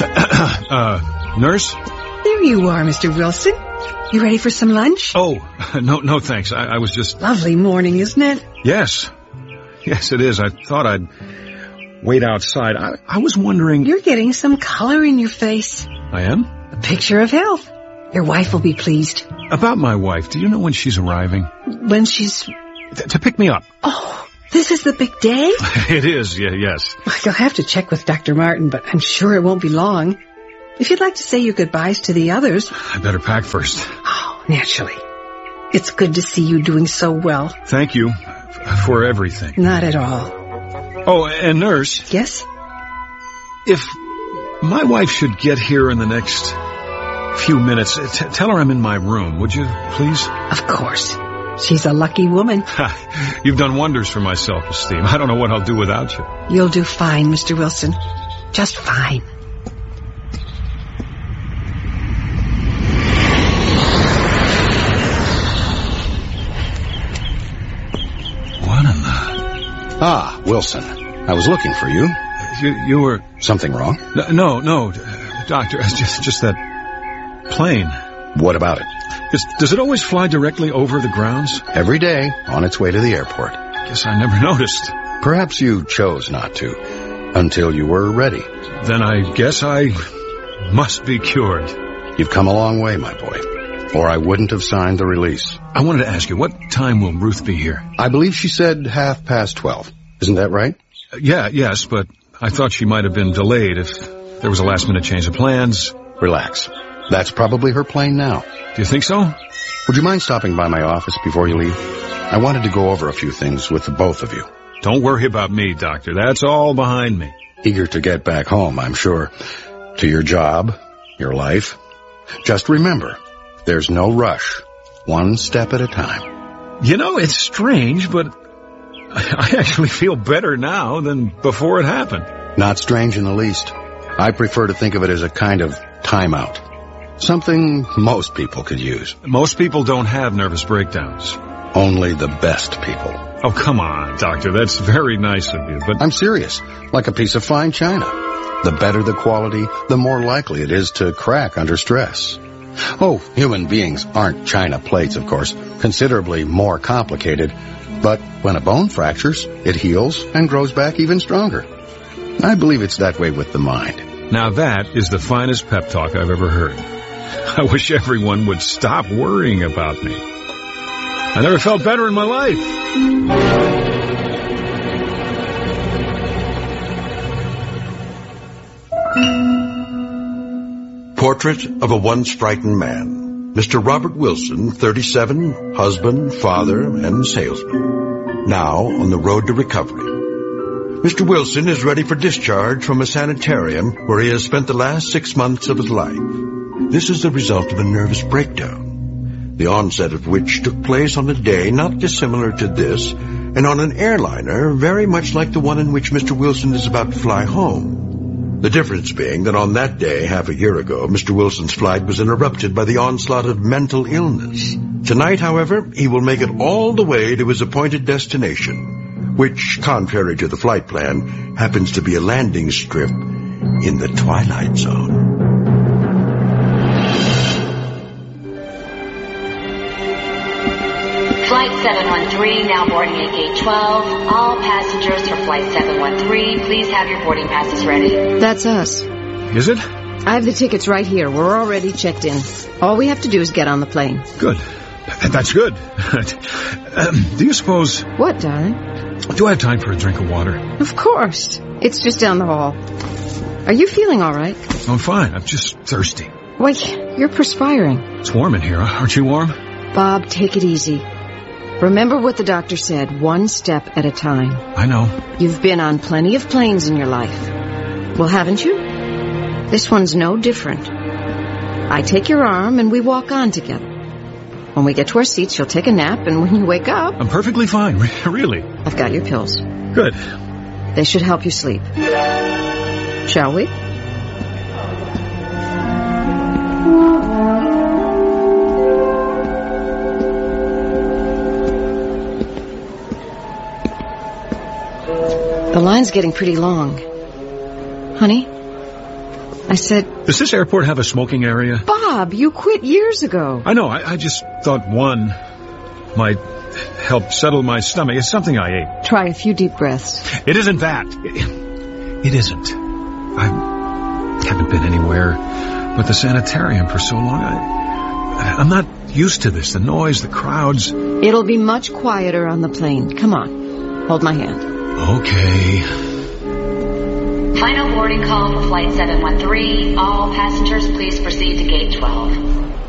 Nurse? There you are, Mr. Wilson. You ready for some lunch? Oh, no, thanks. I was just... Lovely morning, isn't it? Yes, it is. I thought I'd wait outside. I was wondering... You're getting some color in your face. I am? A picture of health. Your wife will be pleased. About my wife, do you know when she's arriving? When she's... To pick me up. Oh, this is the big day? It is, yes. You'll have to check with Dr. Martin, but I'm sure it won't be long. If you'd like to say your goodbyes to the others... I better pack first. Oh, naturally. It's good to see you doing so well. Thank you for everything. Not at all. Oh, and Nurse... Yes? If my wife should get here in the next few minutes, tell her I'm in my room, would you, please? Of course. She's a lucky woman. You've done wonders for my self-esteem. I don't know what I'll do without you. You'll do fine, Mr. Wilson. Just fine. What in the... Ah, Wilson. I was looking for you. You were... Something wrong? No, Doctor, just that plane. What about it? Does it always fly directly over the grounds? Every day, on its way to the airport. Guess I never noticed. Perhaps you chose not to, until you were ready. Then I guess I must be cured. You've come a long way, my boy, or I wouldn't have signed the release. I wanted to ask you, what time will Ruth be here? I believe she said 12:30. Isn't that right? Yes, but I thought she might have been delayed if there was a last-minute change of plans. Relax. That's probably her plane now. Do you think so? Would you mind stopping by my office before you leave? I wanted to go over a few things with the both of you. Don't worry about me, Doctor. That's all behind me. Eager to get back home, I'm sure. To your job, your life. Just remember, there's no rush. One step at a time. You know, it's strange, but I actually feel better now than before it happened. Not strange in the least. I prefer to think of it as a kind of timeout. Something most people could use. Most people don't have nervous breakdowns. Only the best people. Oh, come on, Doctor. That's very nice of you, but... I'm serious. Like a piece of fine china. The better the quality, the more likely it is to crack under stress. Oh, human beings aren't china plates, of course. Considerably more complicated. But when a bone fractures, it heals and grows back even stronger. I believe it's that way with the mind. Now that is the finest pep talk I've ever heard. I wish everyone would stop worrying about me. I never felt better in my life. Portrait of a once frightened man. Mr. Robert Wilson, 37, husband, father, and salesman. Now on the road to recovery. Mr. Wilson is ready for discharge from a sanitarium where he has spent the last 6 months of his life. This is the result of a nervous breakdown, the onset of which took place on a day not dissimilar to this, and on an airliner very much like the one in which Mr. Wilson is about to fly home. The difference being that on that day, half a year ago, Mr. Wilson's flight was interrupted by the onslaught of mental illness. Tonight, however, he will make it all the way to his appointed destination, which, contrary to the flight plan, happens to be a landing strip in the Twilight Zone. Flight 713, now boarding at gate 12. All passengers for Flight 713, please have your boarding passes ready. That's us. Is it? I have the tickets right here. We're already checked in. All we have to do is get on the plane. Good. That's good. Do you suppose... What, darling? Do I have time for a drink of water? Of course. It's just down the hall. Are you feeling all right? I'm fine. I'm just thirsty. Wait, you're perspiring. It's warm in here. Aren't you warm? Bob, take it easy. Remember what the doctor said, one step at a time. I know. You've been on plenty of planes in your life. Well, haven't you? This one's no different. I take your arm and we walk on together. When we get to our seats, you'll take a nap, and when you wake up... I'm perfectly fine, really. I've got your pills. Good. They should help you sleep. Shall we? The line's getting pretty long. Honey, I said, Does this airport have a smoking area? Bob, you quit years ago. I know. I just thought one might help settle my stomach. It's something I ate. Try a few deep breaths. It isn't that. It isn't. I haven't been anywhere but the sanitarium for so long. I'm not used to this. The noise, the crowds. It'll be much quieter on the plane. Come on. Hold my hand. Okay. Final boarding call for Flight 713. All passengers, please proceed to Gate 12.